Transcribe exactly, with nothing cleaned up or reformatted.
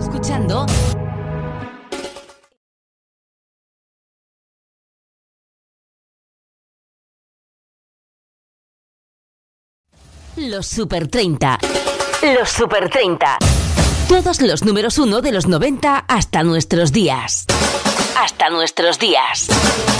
escuchando los Super treinta. Los Super treinta. Todos los números uno de los noventa hasta nuestros días. Hasta nuestros días.